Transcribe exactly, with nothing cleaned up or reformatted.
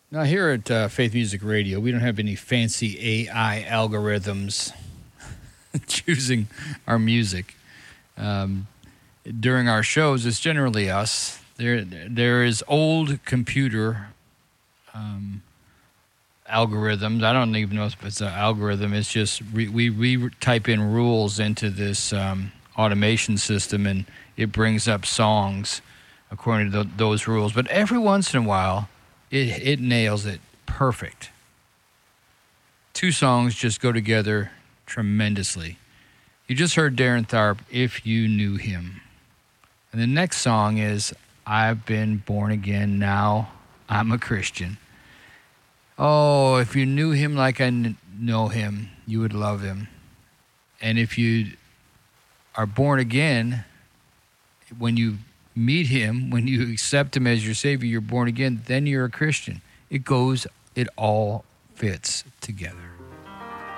Now, here at uh, Faith Music Radio, we don't have any fancy A I algorithms choosing our music. Um, during our shows, it's generally us. There, there is old computer um, algorithms. I don't even know if it's an algorithm. It's just we, we, we type in rules into this um, automation system, and it brings up songs according to th- those rules. But every once in a while, It, it nails it perfect. Two songs just go together tremendously. You just heard Darren Tharp, If You Knew Him. And the next song is I've Been Born Again, Now I'm a Christian. Oh, if you knew him like I kn- know him, you would love him. And if you are born again, when you meet him, when you accept him as your Savior, you're born again, then you're a Christian. It goes, it all fits together.